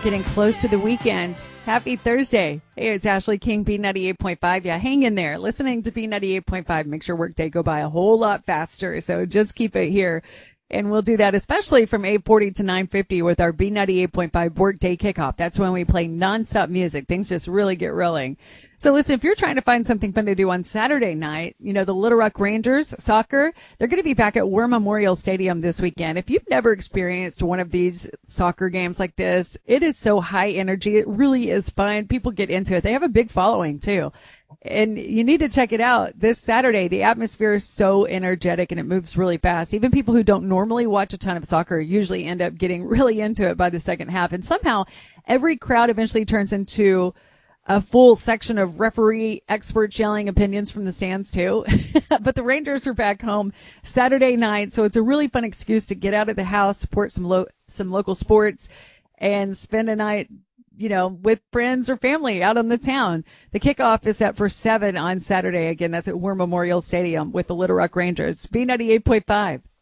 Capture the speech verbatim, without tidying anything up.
getting close to the weekend. Happy Thursday. Hey, it's Ashley King, B ninety-eight point five. Yeah, hang in there. Listening to B ninety-eight point five makes your workday go by a whole lot faster. So just keep it here. And we'll do that especially from eight forty to nine fifty with our B ninety-eight point five workday kickoff. That's when we play nonstop music. Things just really get rolling. So listen, if you're trying to find something fun to do on Saturday night, you know, the Little Rock Rangers soccer, they're going to be back at War Memorial Stadium this weekend. If you've never experienced one of these soccer games like this, it is so high energy. It really is fun. People get into it. They have a big following too. And you need to check it out this Saturday. The atmosphere is so energetic and it moves really fast. Even people who don't normally watch a ton of soccer usually end up getting really into it by the second half. And somehow every crowd eventually turns into a full section of referee experts yelling opinions from the stands too. But the Rangers are back home Saturday night. So it's a really fun excuse to get out of the house, support some lo- some local sports and spend a night, you know, with friends or family out on the town. The kickoff is set for seven on Saturday. Again, that's at War Memorial Stadium with the Little Rock Rangers. B ninety-eight point five.